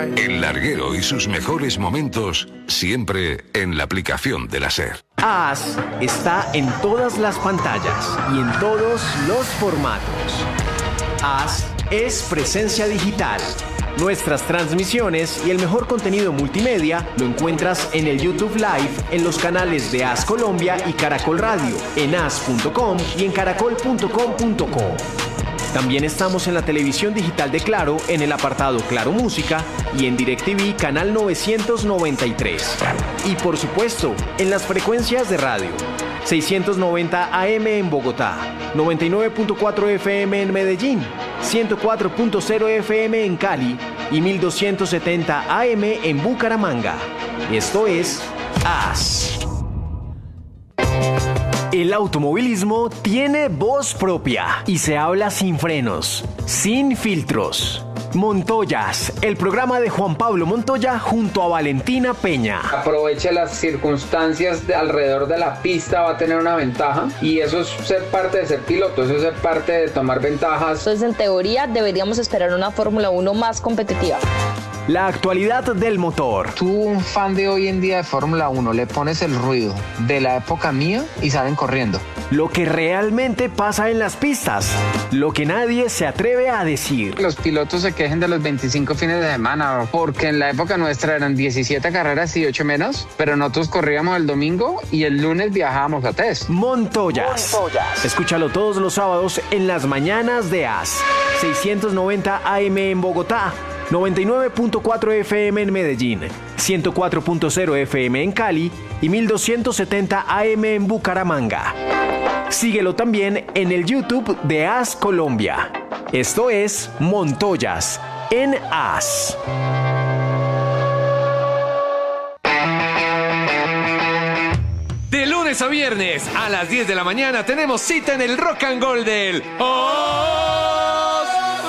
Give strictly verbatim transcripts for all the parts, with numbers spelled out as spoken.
El larguero y sus mejores momentos siempre en la aplicación de la SER. As está en todas las pantallas y en todos los formatos. As es presencia digital. Nuestras transmisiones y el mejor contenido multimedia lo encuentras en el YouTube Live, en los canales de As Colombia y Caracol Radio, en as punto com y en caracol punto com punto co. También estamos en la televisión digital de Claro, en el apartado Claro Música y en DirecTV canal novecientos noventa y tres. Y por supuesto, en las frecuencias de radio. seiscientos noventa A M en Bogotá, noventa y nueve punto cuatro F M en Medellín, ciento cuatro punto cero F M en Cali y mil doscientos setenta A M en Bucaramanga. Esto es As. El automovilismo tiene voz propia y se habla sin frenos, sin filtros. Montoyas, el programa de Juan Pablo Montoya junto a Valentina Peña. Aproveche las circunstancias de alrededor de la pista, va a tener una ventaja y eso es ser parte de ser piloto, eso es ser parte de tomar ventajas. Entonces, en teoría, deberíamos esperar una Fórmula uno más competitiva. La actualidad del motor. Tú, un fan de hoy en día de Fórmula uno, le pones el ruido de la época mía y salen corriendo. Lo que realmente pasa en las pistas, lo que nadie se atreve a decir. Los pilotos se quejen de los veinticinco fines de semana, porque en la época nuestra eran diecisiete carreras y ocho menos, pero nosotros corríamos el domingo y el lunes viajábamos a test. Montoyas. Montoyas. Escúchalo todos los sábados en las mañanas de As. seiscientos noventa A M en Bogotá, noventa y nueve punto cuatro F M en Medellín, ciento cuatro punto cero F M en Cali y mil doscientos setenta A M en Bucaramanga. Síguelo también en el YouTube de As Colombia. Esto es Montoyas en As. De lunes a viernes a las diez de la mañana tenemos cita en el Rock and Roll del Os.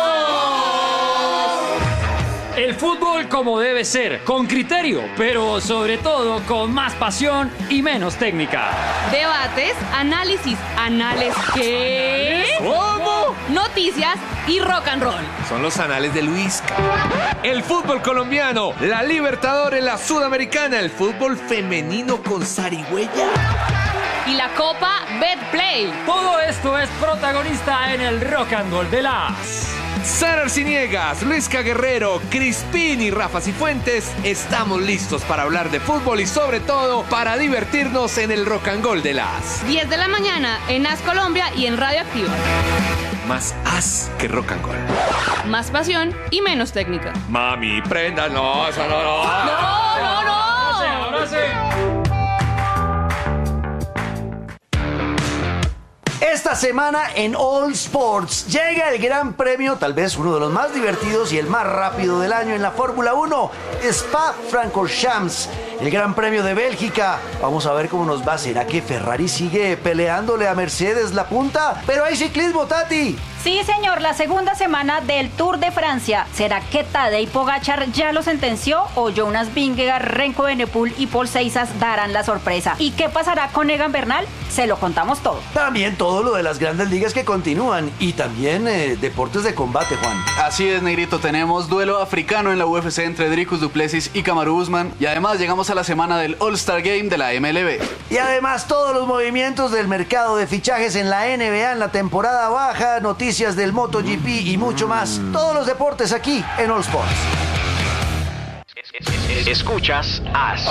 El fútbol como debe ser, con criterio, pero sobre todo con más pasión y menos técnica. Debates, análisis, anales, ¿qué? ¿Cómo? Noticias y rock and roll. Son los anales de Luisca. El fútbol colombiano, la Libertadores, la Sudamericana, el fútbol femenino con zarigüeya. Y la Copa Betplay. Todo esto es protagonista en el Rock and Roll de las... Sara Arciniegas, Luisca Guerrero, Crispín y Rafa Cifuentes, estamos listos para hablar de fútbol y sobre todo para divertirnos en el Rock and Roll de las diez de la mañana en As Colombia y en Radio Activa. Más as que rock and roll. Más pasión y menos técnica. Mami, prenda, no, eso no, no. No, no, no. Ahora sí, ahora sí. Esta semana en All Sports llega el gran premio, tal vez uno de los más divertidos y el más rápido del año en la Fórmula uno, Spa-Francorchamps, el gran premio de Bélgica. Vamos a ver cómo nos va. ¿Será que Ferrari sigue peleándole a Mercedes la punta? Pero hay ciclismo, Tati. Sí, señor, la segunda semana del Tour de Francia. ¿Será que Tadej Pogačar ya lo sentenció o Jonas Vingegaard, Renko Evenepoel y Paul Ceizas darán la sorpresa? ¿Y qué pasará con Egan Bernal? Se lo contamos todo. También todo lo de las grandes ligas que continúan y también eh, deportes de combate, Juan. Así es, Negrito, tenemos duelo africano en la U F C entre Dricus du Plessis y Kamaru Usman y además llegamos a la semana del All-Star Game de la M L B. Y además todos los movimientos del mercado de fichajes en la N B A en la temporada baja, noticias del MotoGP y mucho más. Todos los deportes aquí en All Sports. Escuchas As.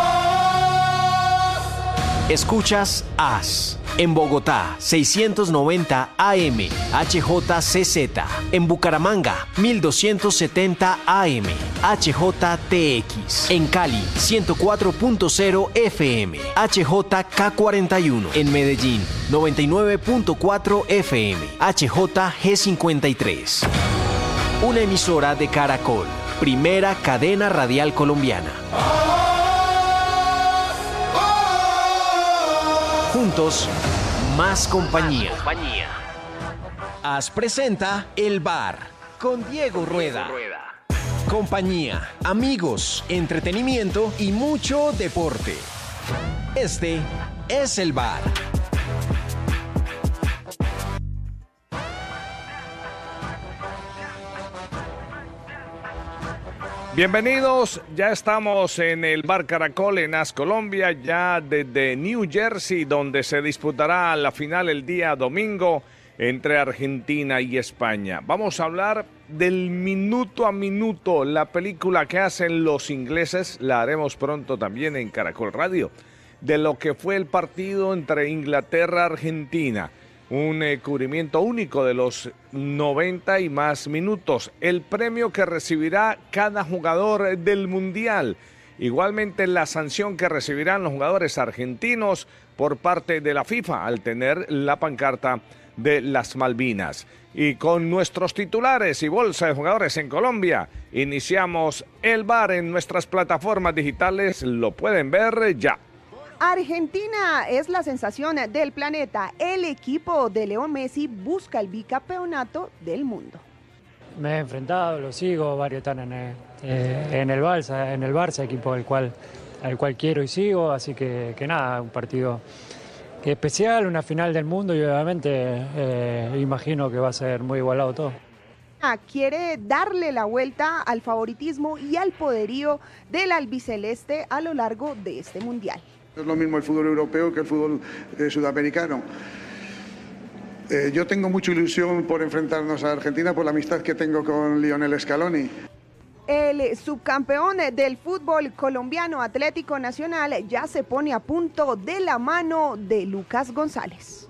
Escuchas As. En Bogotá, seiscientos noventa A M, H J C Z. En Bucaramanga, mil doscientos setenta A M, H J T X. En Cali, ciento cuatro punto cero F M, H J K cuarenta y uno. En Medellín, noventa y nueve punto cuatro F M, H J G cincuenta y tres. Una emisora de Caracol, primera cadena radial colombiana. Juntos, más compañía. As presenta El Bar con Diego Rueda. Compañía, amigos, entretenimiento y mucho deporte. Este es El Bar. Bienvenidos, ya estamos en el Bar Caracol en As Colombia, ya desde New Jersey, donde se disputará la final el día domingo entre Argentina y España. Vamos a hablar del minuto a minuto, la película que hacen los ingleses, la haremos pronto también en Caracol Radio, de lo que fue el partido entre Inglaterra-Argentina. Un eh, cubrimiento único de los noventa y más minutos. El premio que recibirá cada jugador del Mundial. Igualmente la sanción que recibirán los jugadores argentinos por parte de la FIFA al tener la pancarta de las Malvinas. Y con nuestros titulares y bolsa de jugadores en Colombia, iniciamos el bar en nuestras plataformas digitales. Lo pueden ver ya. Argentina es la sensación del planeta. El equipo de Leo Messi busca el bicampeonato del mundo. Me he enfrentado, lo sigo, varios están en el, eh, en el Barça, en el Barça, equipo al cual, al cual quiero y sigo, así que, que nada, un partido especial, una final del mundo y obviamente eh, imagino que va a ser muy igualado todo. Quiere darle la vuelta al favoritismo y al poderío del albiceleste a lo largo de este mundial. Es lo mismo el fútbol europeo que el fútbol eh, sudamericano. Eh, yo tengo mucha ilusión por enfrentarnos a Argentina por la amistad que tengo con Lionel Scaloni. El subcampeón del fútbol colombiano Atlético Nacional ya se pone a punto de la mano de Lucas González.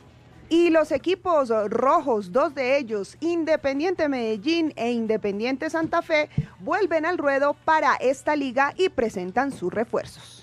Y los equipos rojos, dos de ellos, Independiente Medellín e Independiente Santa Fe, vuelven al ruedo para esta liga y presentan sus refuerzos.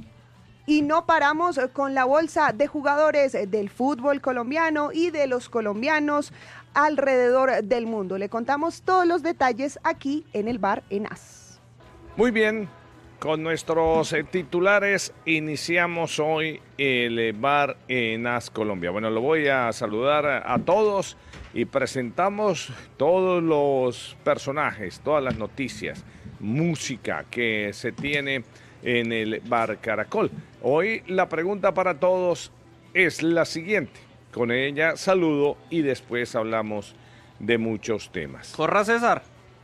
Y no paramos con la bolsa de jugadores del fútbol colombiano y de los colombianos alrededor del mundo. Le contamos todos los detalles aquí en el bar en As. Muy bien, con nuestros eh, titulares iniciamos hoy el eh, bar en As Colombia. Bueno, lo voy a saludar a, a todos y presentamos todos los personajes, todas las noticias, música que se tiene en el Bar Caracol. Hoy la pregunta para todos es la siguiente. Con ella saludo y después hablamos de muchos temas. Corra César.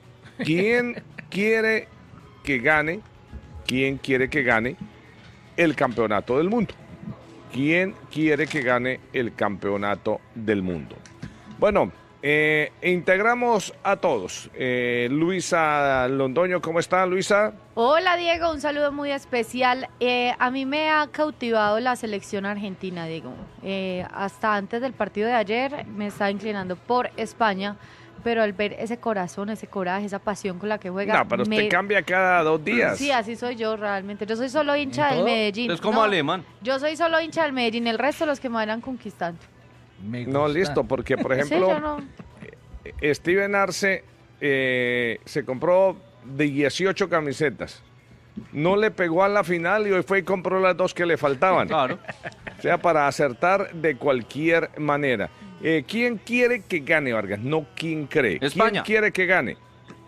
¿Quién quiere que gane? ¿Quién quiere que gane el campeonato del mundo? ¿Quién quiere que gane el campeonato del mundo? Bueno, eh, integramos a todos. Eh, Luisa Londoño, ¿cómo está, Luisa? Hola, Diego, un saludo muy especial. Eh, a mí me ha cautivado la selección argentina, Diego. Eh, hasta antes del partido de ayer me estaba inclinando por España, pero al ver ese corazón, ese coraje, esa pasión con la que juega... No, pero usted me... cambia cada dos días. Sí, así soy yo realmente. Yo soy solo hincha del Medellín. Es como no, alemán. Yo soy solo hincha del Medellín, el resto los que me vayan conquistando. No, listo, porque por ejemplo, sí, yo no. Steven Arce eh, se compró de dieciocho camisetas. No le pegó a la final y hoy fue y compró las dos que le faltaban. Claro. O sea, para acertar de cualquier manera. Eh, ¿Quién quiere que gane, Vargas? No, ¿quién cree? España. ¿Quién quiere que gane?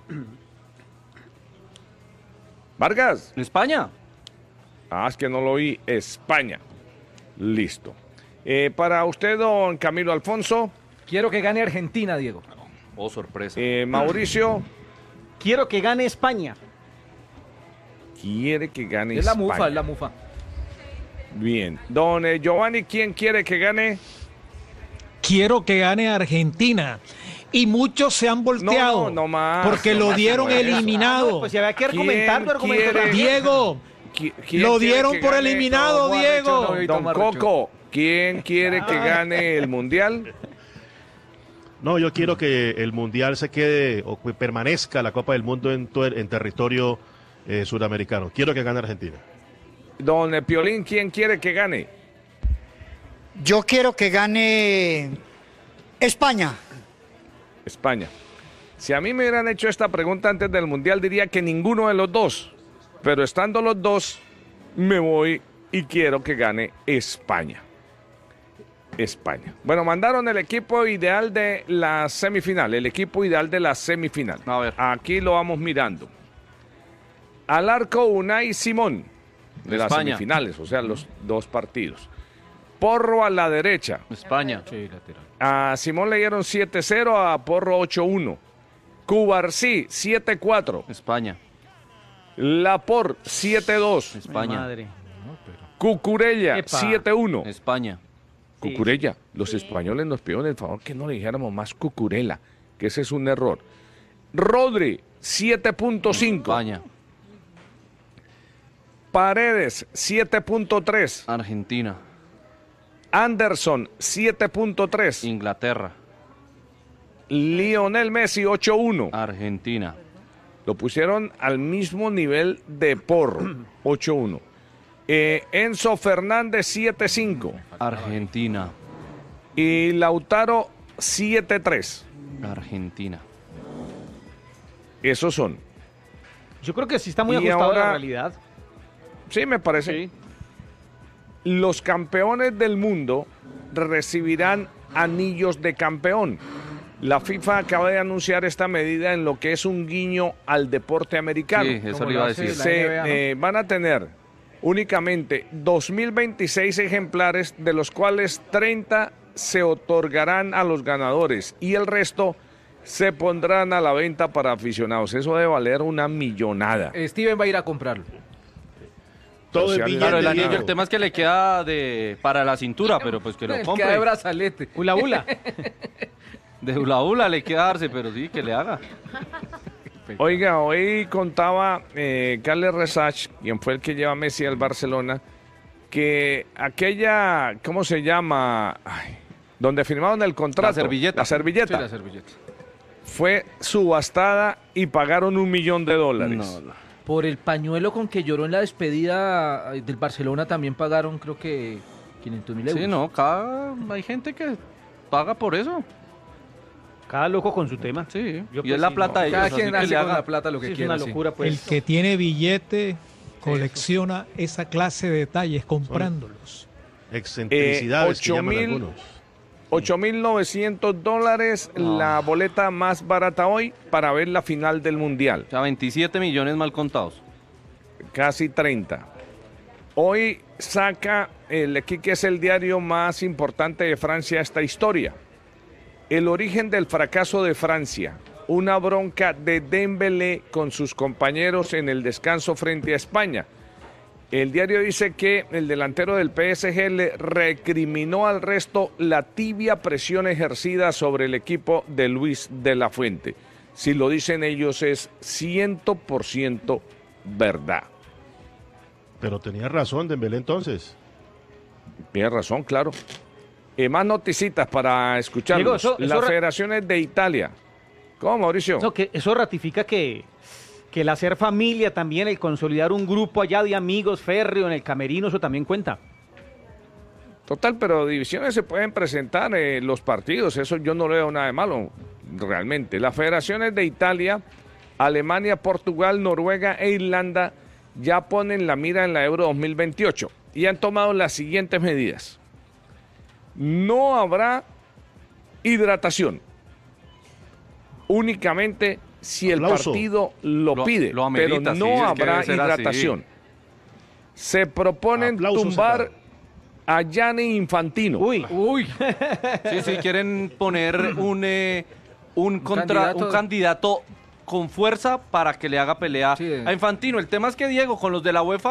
Vargas. España. Ah, es que no lo oí. España. Listo. Eh, para usted, don Camilo Alfonso. Quiero que gane Argentina, Diego. Oh, sorpresa. Eh, Mauricio. Quiero que gane España. Quiere que gane es la España. mufa, es la mufa. Bien. Don eh, Giovanni, ¿quién quiere que gane? Quiero que gane Argentina. Y muchos se han volteado. No, no, no más. Porque no lo más dieron eliminado. No, pues si había que argumentar, pero argumentar. Diego. Lo dieron por gane? eliminado, no, Diego. No, don Coco, ¿quién quiere que gane el Mundial? No, yo quiero que el Mundial se quede o que permanezca la Copa del Mundo en, en territorio eh, sudamericano. Quiero que gane Argentina. Don Piolín, ¿quién quiere que gane? Yo quiero que gane España. España. Si a mí me hubieran hecho esta pregunta antes del Mundial, diría que ninguno de los dos. Pero estando los dos, me voy y quiero que gane España. España. Bueno, mandaron el equipo ideal de la semifinal. El equipo ideal de la semifinal. A ver. Aquí lo vamos mirando. Al arco, Unai Simón. De las España. semifinales, o sea, los dos partidos. Porro a la derecha. España. Sí, lateral. A Simón le dieron siete cero, a Porro ocho uno. Cubarsí, siete cuatro. España. Lapor, siete dos. España. Madre. Cucurella, Epa. siete uno. España. Cucurella. Los españoles nos pidieron el favor que no le dijéramos más Cucurella, que ese es un error. Rodri, siete punto cinco. España. Paredes, siete punto tres. Argentina. Anderson, siete punto tres. Inglaterra. Lionel Messi, ocho uno. Argentina. Lo pusieron al mismo nivel de Porro, ocho uno. Eh, Enzo Fernández, siete cinco. Argentina. Y Lautaro, siete tres. Argentina. Esos son. Yo creo que sí está muy Y ajustado a la ahora- realidad. Sí, me parece. Los campeones del mundo recibirán anillos de campeón. La FIFA acaba de anunciar esta medida en lo que es un guiño al deporte americano. Sí, eso le iba a decir. Se, La N B A, ¿no? eh, van a tener únicamente dos mil veintiséis ejemplares, de los cuales treinta se otorgarán a los ganadores y el resto se pondrán a la venta para aficionados. Eso debe valer una millonada. Steven va a ir a comprarlo. Todo el el billete, Claro, el Diego. anillo, el tema es que le queda de para la cintura, pero pues que lo Queda compre. de brazalete. Hula hula. De hula hula le queda darse, pero sí, que le haga. Oiga, hoy contaba eh, Carles Resach, quien fue el que lleva a Messi al Barcelona, que aquella, ¿cómo se llama? Ay, donde firmaron el contrato. La servilleta. La servilleta. Sí, la servilleta. Fue subastada y pagaron un millón de dólares. Por el pañuelo con que lloró en la despedida del Barcelona también pagaron, creo que quinientos mil euros. Sí, no, cada, hay gente que paga por eso. Cada loco con su tema. Sí, Yo, y pues, es la sí, plata no. de ellos. Cada así quien que hace le con haga. la plata lo que Sí, es quiera. una sí. locura, pues. El que tiene billete colecciona esa clase de detalles comprándolos. Excentricidades que Eh, llaman ocho mil algunos. ocho mil novecientos dólares, la boleta más barata hoy para ver la final del Mundial. O sea, veintisiete millones mal contados. Casi treinta. Hoy saca el Equipo, que es el diario más importante de Francia, esta historia. El origen del fracaso de Francia. Una bronca de Dembélé con sus compañeros en el descanso frente a España. El diario dice que el delantero del P S G le recriminó al resto la tibia presión ejercida sobre el equipo de Luis de la Fuente. Si lo dicen ellos es cien por ciento verdad. Pero tenía razón Dembélé entonces. Tiene razón, claro. Eh, más noticitas para escucharlos. Diego, eso- eso Las ra- federaciones de Italia. ¿Cómo, Mauricio? No, que eso ratifica que, que el hacer familia también, el consolidar un grupo allá de amigos férreo en el camerino, eso también cuenta. Total, pero divisiones se pueden presentar eh, los partidos, eso yo no le veo nada de malo, realmente. Las federaciones de Italia, Alemania, Portugal, Noruega e Irlanda ya ponen la mira en la Euro dos mil veintiocho y han tomado las siguientes medidas. No habrá hidratación, únicamente si el Aplauso. partido lo, Lo- pide, lo amerita, pero sí, no es que habrá debe ser así. hidratación. Se proponen Aplausos, tumbar Gerardo. a Gianni Infantino. Uy, uy. Sí, sí, quieren poner un, eh, un, contra, candidato. un candidato con fuerza para que le haga pelea Sí. a Infantino. El tema es que Diego, con los de la UEFA